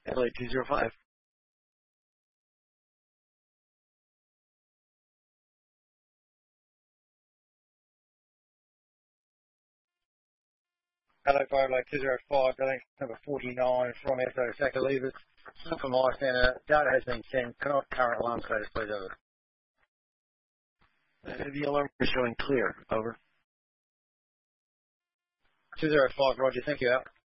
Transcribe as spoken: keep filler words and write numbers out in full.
L A two zero five. Hello, Five two zero five, I think number forty-nine from Echo Sakalivas. From my center, data has been sent. Current current alarm status, please, over. Uh, the alarm is showing clear. Over. two zero five, Roger. Thank you, out.